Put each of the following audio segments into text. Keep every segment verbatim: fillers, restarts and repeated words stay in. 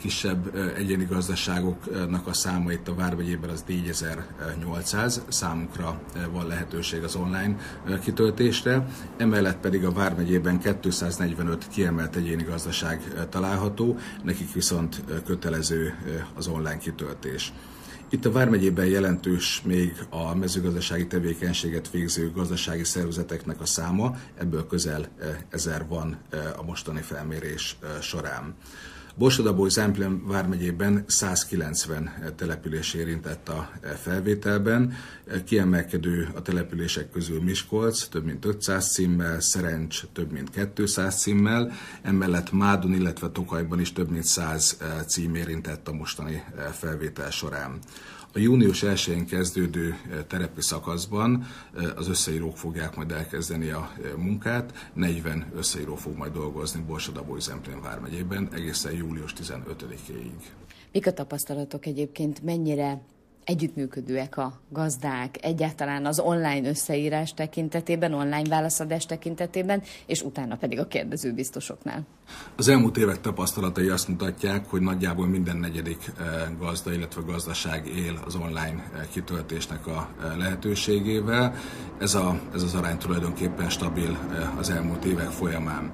legkisebb egyéni gazdaságoknak a száma itt a vármegyében az négyezer-nyolcszáz, számukra van lehetőség az online kitöltésre, emellett pedig a vármegyében kétszáznegyvenöt kiemelt egyéni gazdaság található, nekik viszont kötelező az online kitöltés. Itt a vármegyében jelentős még a mezőgazdasági tevékenységet végző gazdasági szervezeteknek a száma, ebből közel ezer van a mostani felmérés során. Borsod-Abaúj-Zemplén vármegyében százkilencven település érintett a felvételben, kiemelkedő a települések közül Miskolc több mint ötszáz címmel, Szerencs több mint kétszáz címmel, emellett Mádon, illetve Tokajban is több mint száz cím érintett a mostani felvétel során. A június elsején kezdődő terepi szakaszban az összeírók fogják majd elkezdeni a munkát, negyven összeíró fog majd dolgozni Borsod-Abaúj-Zemplén vármegyében egészen július tizenötödikéig. Mik a tapasztalatok egyébként, mennyire együttműködőek a gazdák egyáltalán az online összeírás tekintetében, online válaszadás tekintetében, és utána pedig a kérdezőbiztosoknál? Az elmúlt évek tapasztalatai azt mutatják, hogy nagyjából minden negyedik gazda, illetve gazdaság él az online kitöltésnek a lehetőségével. Ez, a, ez az arány tulajdonképpen stabil az elmúlt évek folyamán.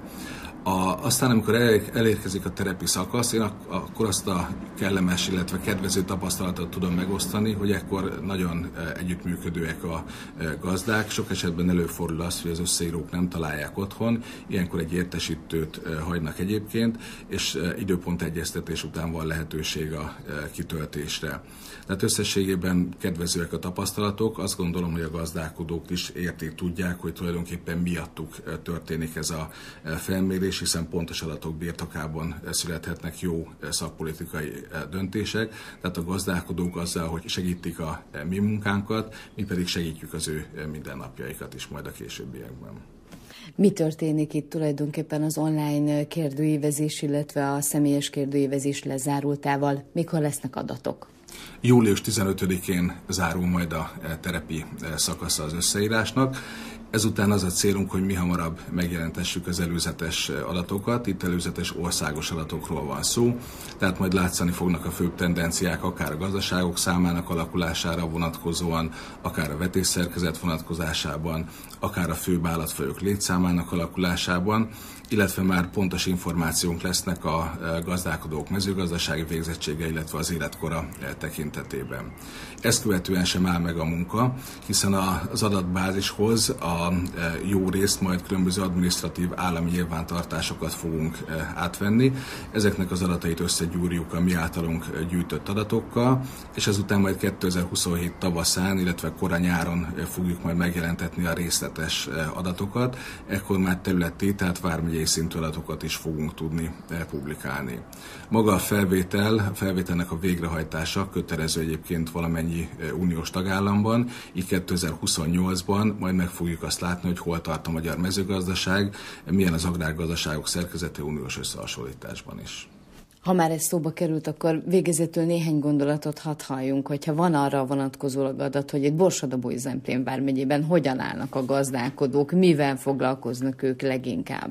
A, aztán, amikor elérkezik a terepi szakasz, én ak- akkor azt a kellemes, illetve kedvező tapasztalatot tudom megosztani, hogy ekkor nagyon együttműködőek a gazdák. Sok esetben előfordul az, hogy az összeírók nem találják otthon, ilyenkor egy értesítőt hagynak egyébként, és időpont egyeztetés után van lehetőség a kitöltésre. Tehát összességében kedvezőek a tapasztalatok, azt gondolom, hogy a gazdálkodók is értik, tudják, hogy tulajdonképpen miattuk történik ez a felmérés, hiszen pontos adatok birtokában születhetnek jó szakpolitikai döntések. Tehát a gazdálkodók azzal, hogy segítik a mi munkánkat, mi pedig segítjük az ő mindennapjaikat is majd a későbbiekben. Mi történik itt tulajdonképpen az online kérdőívezés, illetve a személyes kérdőívezés lezárultával? Mikor lesznek adatok? július tizenötödikén zárul majd a terepi szakasza az összeírásnak. Ezután az a célunk, hogy mi hamarabb megjelentessük az előzetes adatokat. Itt előzetes országos adatokról van szó, tehát majd látszani fognak a főbb tendenciák akár a gazdaságok számának alakulására vonatkozóan, akár a vetésszerkezet vonatkozásában, akár a főbb állatfajok létszámának alakulásában, illetve már pontos információnk lesznek a gazdálkodók mezőgazdasági végzettsége, illetve az életkora tekintetében. Ezt követően sem áll meg a munka, hiszen az adatbázishoz a jó részt majd különböző adminisztratív állami nyilvántartásokat fogunk átvenni. Ezeknek az adatait összegyúrjuk a mi általunk gyűjtött adatokkal, és ezután majd kétezer-huszonhét tavaszán, illetve kora nyáron fogjuk majd megjelentetni a részletes adatokat. Ekkor már területi, tehát vármegyei szintű adatokat is fogunk tudni publikálni. Maga a felvétel, a felvételnek a végrehajtása kötelező egyébként valamennyi uniós tagállamban, így kétezer-huszonnyolcban majd meg fogjuk azt látni, hogy hol tart a magyar mezőgazdaság, milyen az agrárgazdaságok szerkezete uniós összehasonlításban is. Ha már ez szóba került, akkor végezetül néhány gondolatot hadd halljunk, hogyha van arra vonatkozólag adat, hogy egy Borsod-Abaúj-Zemplén vármegyében hogyan állnak a gazdálkodók, mivel foglalkoznak ők leginkább.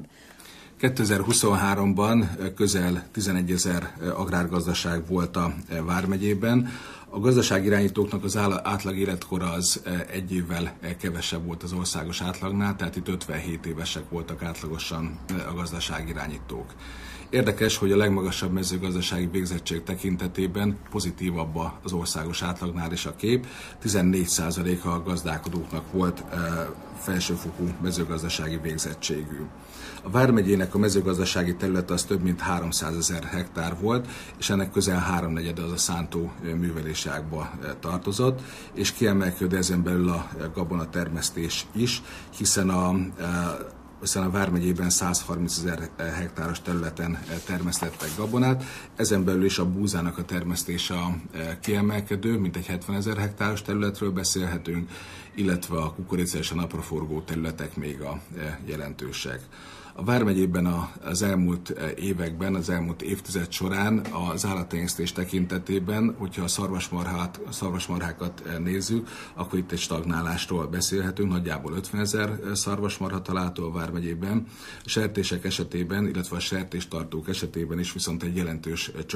kétezer-huszonháromban közel tizenegyezer agrárgazdaság volt a vármegyében. A gazdaságirányítóknak az átlag életkora az egy évvel kevesebb volt az országos átlagnál, tehát itt ötvenhét évesek voltak átlagosan a gazdaságirányítók. Érdekes, hogy a legmagasabb mezőgazdasági végzettség tekintetében pozitívabb az országos átlagnál is a kép. tizennégy százaléka a gazdálkodóknak volt felsőfokú mezőgazdasági végzettségű. A vármegyének a mezőgazdasági területe az több mint háromszázezer hektár volt, és ennek közel háromnegyede az a szántó művelési ágba tartozott, és kiemelkedő ezen belül a gabonatermesztés is, hiszen a hiszen a vármegyében százharmincezer hektáros területen termesztettek gabonát, ezen belül is a búzának a termesztése a kiemelkedő, mintegy hetvenezer hektáros területről beszélhetünk, illetve a kukorica és a napraforgó területek még a jelentősek. A vármegyében az elmúlt években, az elmúlt évtized során az állattenyésztés tekintetében, hogyha a szarvasmarhát, a szarvasmarhákat nézzük, akkor itt egy stagnálásról beszélhetünk, nagyjából ötvenezer szarvasmarha található a vármegyében. A sertések esetében, illetve a sertéstartók esetében is viszont egy jelentős